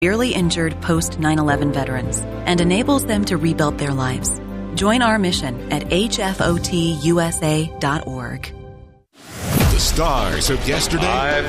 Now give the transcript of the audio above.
severely injured post 9/11 veterans and enables them to rebuild their lives. Join our mission at hfotusa.org. The stars of yesterday, I've